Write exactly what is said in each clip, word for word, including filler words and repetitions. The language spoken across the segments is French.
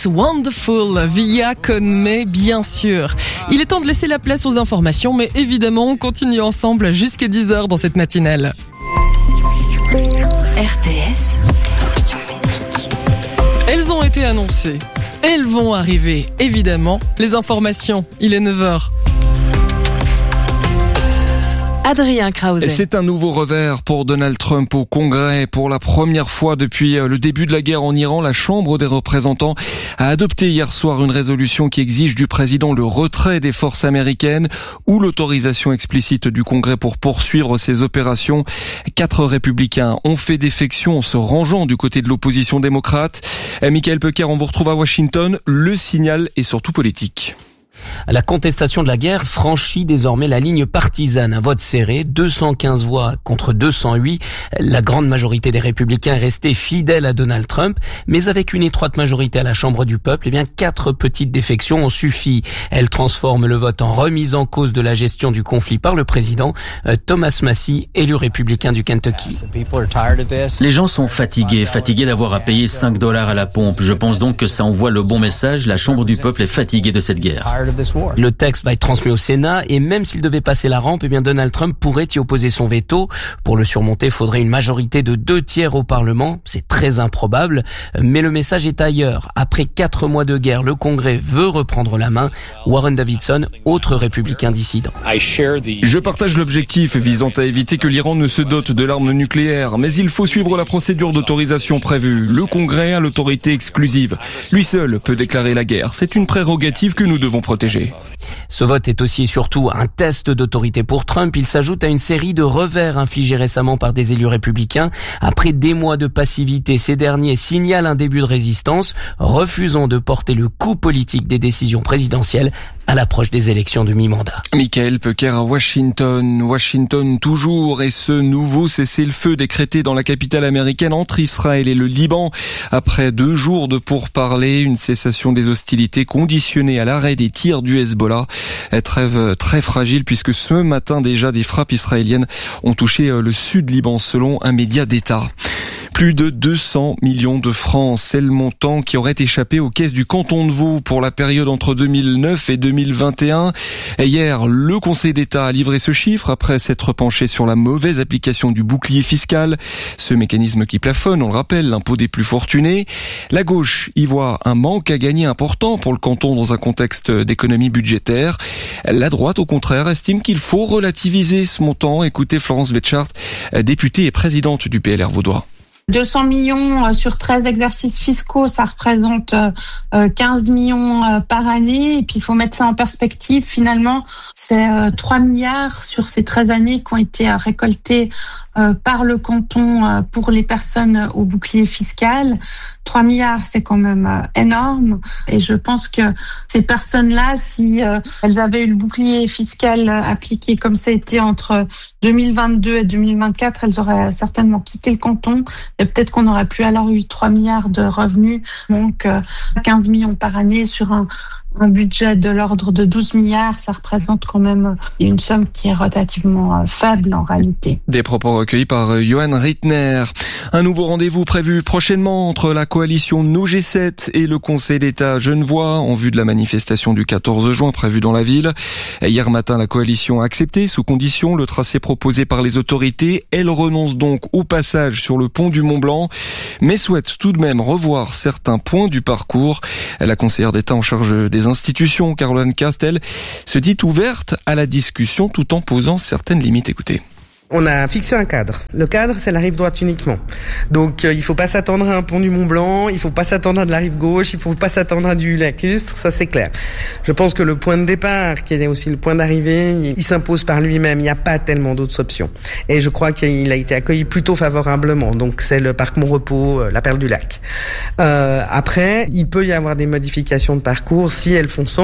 It's Wonderful via Conmay, bien sûr. Il est temps de laisser la place aux informations, mais évidemment, on continue ensemble jusqu'à dix heures dans cette matinale. R T S, option musique. Elles ont été annoncées. Elles vont arriver, évidemment. Les informations, il est neuf heures. Adrien Krause. C'est un nouveau revers pour Donald Trump au Congrès. Pour la première fois depuis le début de la guerre en Iran, la Chambre des représentants a adopté hier soir une résolution qui exige du président le retrait des forces américaines ou l'autorisation explicite du Congrès pour poursuivre ses opérations. Quatre républicains ont fait défection en se rangeant du côté de l'opposition démocrate. Michael Pecker, on vous retrouve à Washington. Le signal est surtout politique. La contestation de la guerre franchit désormais la ligne partisane. Un vote serré, deux cent quinze voix contre deux cent huit. La grande majorité des républicains est restée fidèle à Donald Trump, mais avec une étroite majorité à la Chambre du peuple, eh bien quatre petites défections ont suffi. Elles transforment le vote en remise en cause de la gestion du conflit par le président. Thomas Massie, élu républicain du Kentucky. Les gens sont fatigués, fatigués d'avoir à payer cinq dollars à la pompe. Je pense donc que ça envoie le bon message. La Chambre du peuple est fatiguée de cette guerre. Le texte va être transmis au Sénat et même s'il devait passer la rampe, eh bien Donald Trump pourrait y opposer son veto. Pour le surmonter, il faudrait une majorité de deux tiers au Parlement. C'est très improbable, mais le message est ailleurs. Après quatre mois de guerre, le Congrès veut reprendre la main. Warren Davidson, autre républicain dissident. Je partage l'objectif visant à éviter que l'Iran ne se dote de l'arme nucléaire, mais il faut suivre la procédure d'autorisation prévue. Le Congrès a l'autorité exclusive. Lui seul peut déclarer la guerre. C'est une prérogative que nous devons protéger. Ce vote est aussi et surtout un test d'autorité pour Trump. Il s'ajoute à une série de revers infligés récemment par des élus républicains. Après des mois de passivité, ces derniers signalent un début de résistance, refusant de porter le coup politique des décisions présidentielles à l'approche des élections de mi-mandat. Michael Pecker à Washington. Washington toujours, et ce nouveau cessez-le-feu décrété dans la capitale américaine entre Israël et le Liban. Après deux jours de pourparlers, une cessation des hostilités conditionnée à l'arrêt des tirs du Hezbollah. Trêve très fragile puisque ce matin déjà des frappes israéliennes ont touché le sud Liban selon un média d'État. Plus de deux cents millions de francs, c'est le montant qui aurait échappé aux caisses du canton de Vaud pour la période entre deux mille neuf et deux mille vingt et un. Et hier, le Conseil d'État a livré ce chiffre après s'être penché sur la mauvaise application du bouclier fiscal. Ce mécanisme qui plafonne, on le rappelle, l'impôt des plus fortunés. La gauche y voit un manque à gagner important pour le canton dans un contexte d'économie budgétaire. La droite, au contraire, estime qu'il faut relativiser ce montant. Écoutez Florence Betchart, députée et présidente du P L R vaudois. deux cents millions sur treize exercices fiscaux, ça représente quinze millions par année. Et puis, il faut mettre ça en perspective. Finalement, c'est trois milliards sur ces treize années qui ont été récoltés par le canton pour les personnes au bouclier fiscal. trois milliards, c'est quand même énorme. Et je pense que ces personnes-là, si elles avaient eu le bouclier fiscal appliqué comme ça a été entre deux mille vingt-deux et deux mille vingt-quatre, elles auraient certainement quitté le canton. Et peut-être qu'on aurait pu alors eu trois milliards de revenus, donc quinze millions par année sur un, un budget de l'ordre de douze milliards. Ça représente quand même une somme qui est relativement faible en réalité. Des propos recueillis par Johan Rittner. Un nouveau rendez-vous prévu prochainement entre la coalition No G sept et le Conseil d'État genevois en vue de la manifestation du quatorze juin prévue dans la ville. Hier matin, la coalition a accepté sous condition le tracé proposé par les autorités. Elle renonce donc au passage sur le pont du Mont-Blanc, mais souhaite tout de même revoir certains points du parcours. La conseillère d'État en charge des institutions, Caroline Castel, se dit ouverte à la discussion tout en posant certaines limites. Écoutez. On a fixé un cadre. Le cadre, c'est la rive droite uniquement. Donc, euh, il faut pas s'attendre à un pont du Mont-Blanc, il faut pas s'attendre à de la rive gauche, il faut pas s'attendre à du lacustre, ça c'est clair. Je pense que le point de départ, qui est aussi le point d'arrivée, il s'impose par lui-même, il n'y a pas tellement d'autres options. Et je crois qu'il a été accueilli plutôt favorablement. Donc, c'est le parc Mont-Repos, la Perle du Lac. Euh, après, il peut y avoir des modifications de parcours si elles font sens.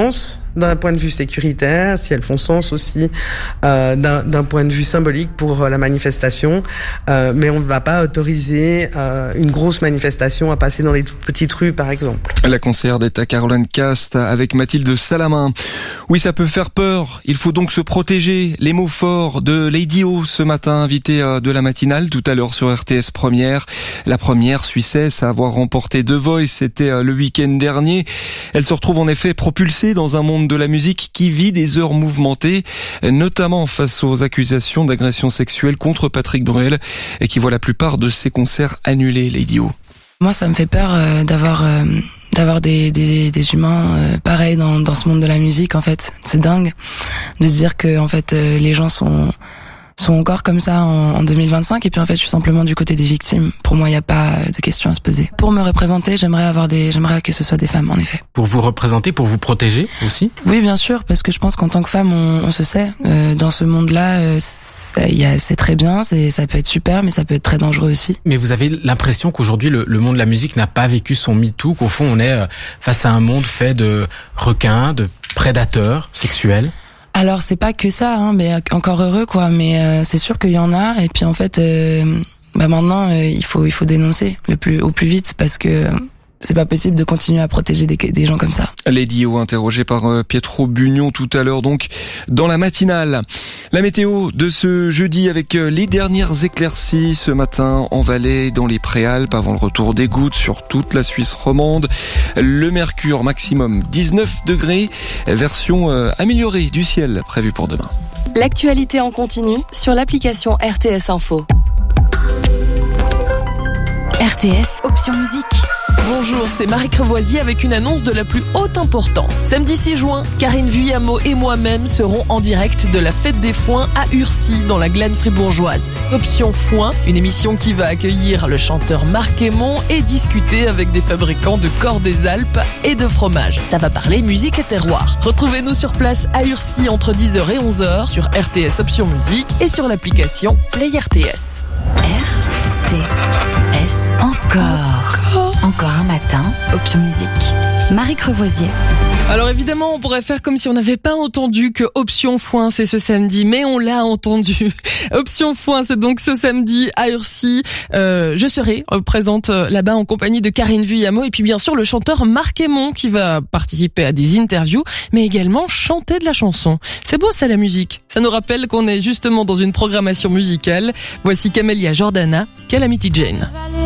d'un point de vue sécuritaire, si elles font sens aussi euh, d'un, d'un point de vue symbolique pour la manifestation. Euh, mais on ne va pas autoriser euh, une grosse manifestation à passer dans les toutes petites rues, par exemple. La conseillère d'État Caroline Cast avec Mathilde Salamin. Oui, ça peut faire peur. Il faut donc se protéger. Les mots forts de Lady O ce matin, invitée de la matinale tout à l'heure sur R T S Première. La première Suissesse à avoir remporté The Voice, c'était le week-end dernier. Elle se retrouve en effet propulsée dans un monde de la musique qui vit des heures mouvementées, notamment face aux accusations d'agression sexuelle contre Patrick Bruel et qui voit la plupart de ses concerts annulés, Lady O. Moi, ça me fait peur euh, d'avoir euh, d'avoir des des des humains euh, pareils dans dans ce monde de la musique. En fait, c'est dingue de se dire que en fait euh, les gens sont sont encore comme ça en, en deux mille vingt-cinq, et puis en fait je suis simplement du côté des victimes. Pour moi, il n'y a pas de question à se poser. Pour me représenter, j'aimerais avoir des j'aimerais que ce soit des femmes, en effet. Pour vous représenter, pour vous protéger aussi? Oui, bien sûr, parce que je pense qu'en tant que femme, on, on se sait euh, dans ce monde-là. Euh, ça, y a, c'est très bien, c'est ça peut être super, mais ça peut être très dangereux aussi. Mais vous avez l'impression qu'aujourd'hui le, le monde de la musique n'a pas vécu son MeToo, qu'au fond on est face à un monde fait de requins, de prédateurs sexuels? Alors c'est pas que ça, hein, mais encore heureux quoi. Mais euh, c'est sûr qu'il y en a. Et puis en fait, euh, bah maintenant euh, il faut il faut dénoncer le plus au plus vite, parce que c'est pas possible de continuer à protéger des, des gens comme ça. Lady O interrogée par euh, Pietro Bugnon tout à l'heure donc dans la matinale. La météo de ce jeudi avec euh, les dernières éclaircies ce matin en Valais, dans les Préalpes, avant le retour des gouttes sur toute la Suisse romande. Le mercure maximum dix-neuf degrés, version euh, améliorée du ciel prévue pour demain. L'actualité en continu sur l'application R T S Info. R T S, option musique. Bonjour, c'est Marie Crevoisier avec une annonce de la plus haute importance. Samedi six juin, Karine Vuillamo et moi-même serons en direct de la Fête des Foins à Urcy, dans la Glane fribourgeoise. Option Foin, une émission qui va accueillir le chanteur Marc Aymon et discuter avec des fabricants de corps des Alpes et de fromage. Ça va parler musique et terroir. Retrouvez-nous sur place à Urcy entre dix heures et onze heures sur R T S Option Musique et sur l'application Play R T S. R T S. Encore. Encore un matin, option musique. Marie Crevoisier. Alors évidemment, on pourrait faire comme si on n'avait pas entendu que Option Foin, c'est ce samedi, mais on l'a entendu. Option Foin, c'est donc ce samedi à Urcy. Euh, je serai euh, présente euh, là-bas en compagnie de Karine Vuillamo et puis bien sûr le chanteur Marc Aymon qui va participer à des interviews, mais également chanter de la chanson. C'est beau ça, la musique. Ça nous rappelle qu'on est justement dans une programmation musicale. Voici Camélia Jordana, Calamity Jane.